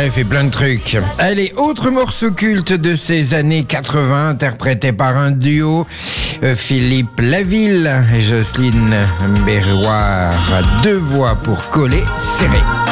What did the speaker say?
Elle fait plein de trucs. Allez, autre morceau culte de ces années 80, interprété par un duo, Philippe Laville et Jocelyne Berroir. Deux voix pour coller serré.